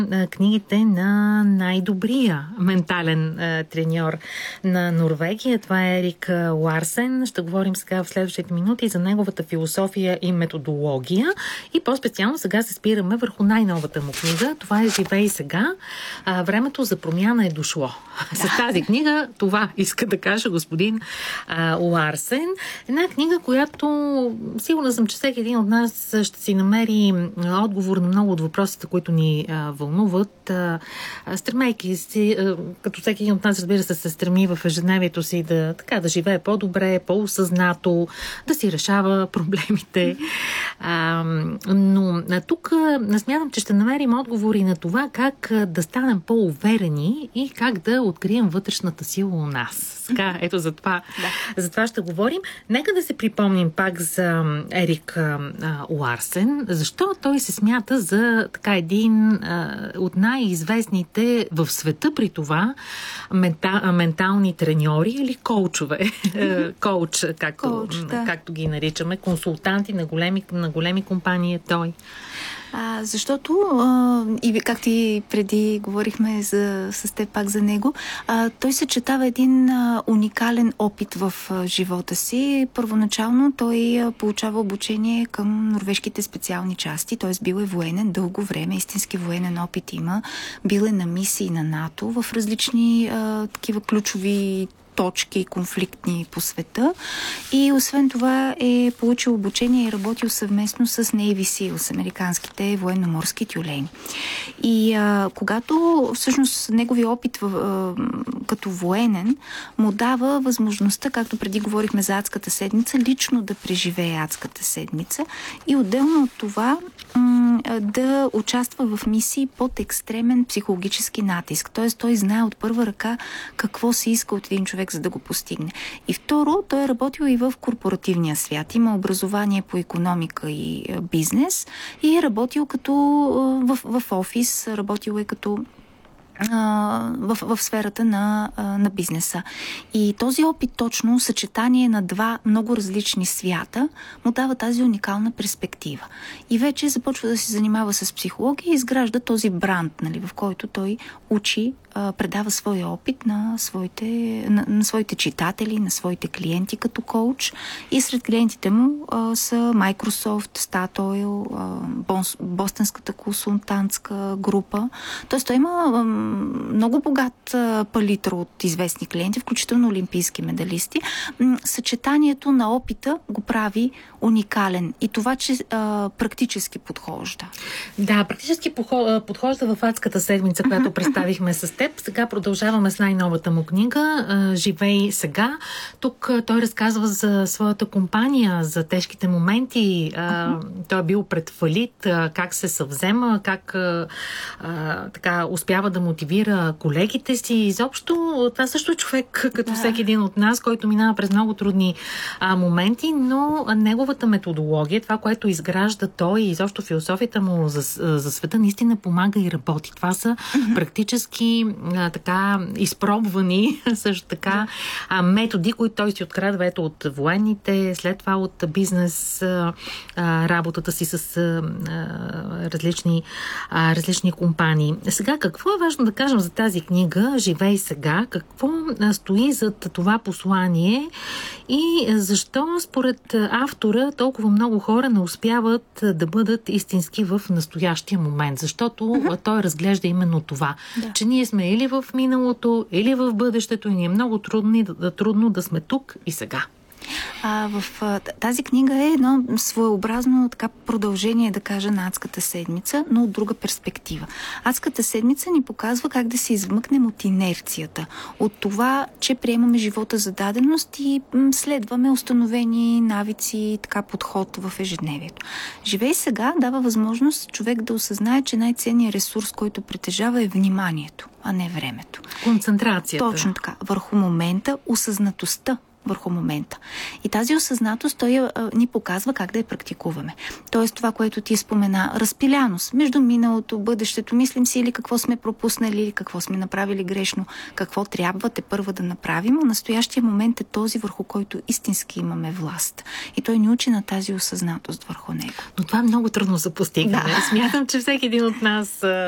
книгите на най-добрия ментален треньор на Норвегия. Това е Ерик Ларсен. Ще говорим сега в следващите минути за неговата философия и методология. И по-специално сега се спираме върху най-новата му книга. Това е "Живей сега. Времето за промяна е дошло". С тази книга това иска да каже господин Ларсен. Една книга, която сигурна съм, че всеки един от нас ще си намери отговор на много от въпросите, които ни вълнуват, стремейки си, като всеки един от нас, разбира се стреми в ежедневието си да живее по-добре, по-осъзнато, да си решава проблемите. Но тук смятам, че ще намерим отговори на това как да станем по-уверени и как да открием вътрешната сила у нас. Така, ето за това ще говорим. Нека да се припомним пак за Ерик Ларсен. Защо той се смята за един от най-известните в света при това ментални треньори или коучове. Коуч, както ги наричаме, консултанти на големи компании той. Защото, и както и преди говорихме с теб пак за него, той съчетава един уникален опит в живота си. Първоначално той получава обучение към норвежките специални части, т.е. бил е военен дълго време, истински военен опит има. Бил е на мисии на НАТО в различни такива ключови точки конфликтни по света и освен това е получил обучение и работил съвместно с Navy SEALs, американските военноморски тюлени. И когато всъщност неговия опит като военен му дава възможността, както преди говорихме за адската седмица, лично да преживее адската седмица и отделно от това да участва в мисии под екстремен психологически натиск. Т.е. той знае от първа ръка какво се иска от един човек, за да го постигне. И второ, той е работил и в корпоративния свят. Има образование по икономика и бизнес и е работил като в офис, работил е като в сферата на бизнеса. И този опит, точно съчетание на два много различни свята, му дава тази уникална перспектива. И вече започва да се занимава с психология и изгражда този бранд, в който той учи, предава своя опит на своите читатели, на своите клиенти като коуч. И сред клиентите му са Microsoft, Statoil, Бостонската консултантска група. Тоест той има много богат палитър от известни клиенти, включително олимпийски медалисти. Съчетанието на опита го прави уникален. И това, че практически подхожда. Да, практически подхожда в адската седмица, която представихме с теб. Сега продължаваме с най-новата му книга "Живей сега". Тук той разказва за своята компания, за тежките моменти. Той е бил пред фалит, как се съвзема, как успява да мотивира колегите си. Изобщо това също е човек, като всеки един от нас, който минава през много трудни моменти, но неговата методология, това, което изгражда той и изобщо философията му за света, наистина помага и работи. Това са практически изпробвани също така методи, които той си открадва от военните, след това от бизнес работата си с различни компании. Сега, какво е важно да кажем за тази книга "Живей сега"? Какво стои зад това послание и защо според автора толкова много хора не успяват да бъдат истински в настоящия момент? Защото той разглежда именно това, че ние сме или в миналото, или в бъдещето и ни е много трудно да сме тук и сега. В тази книга е едно своеобразно продължение, да кажа, на адската седмица, но от друга перспектива. Адската седмица ни показва как да се измъкнем от инерцията, от това, че приемаме живота за даденост и следваме установени навици, подход в ежедневието. "Живей сега" дава възможност човек да осъзнае, че най-ценният ресурс, който притежава, е вниманието, а не времето. Концентрацията. Точно така. Върху момента, осъзнатостта върху момента. И тази осъзнатост той ни показва как да я практикуваме. Тоест това, което ти спомена, разпиляност между миналото, бъдещето, мислим си или какво сме пропуснали, или какво сме направили грешно, какво трябва тепърва да направим, а настоящия момент е този, върху който истински имаме власт. И той ни учи на тази осъзнатост върху него. Но това е много трудно за постигане. Да. Смятам, че всеки един от нас